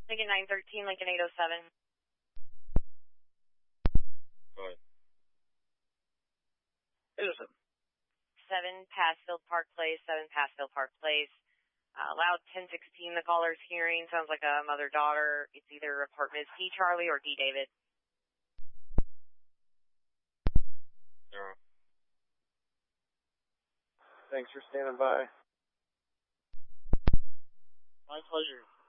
Lincoln 913, Lincoln 807. Go ahead. 807. 7 Passfield Park Place, 7 Passfield Park Place. Loud 1016, the caller's hearing. Sounds like a mother-daughter. It's either apartment C Charlie or D David. 0. Thanks for standing by. My pleasure.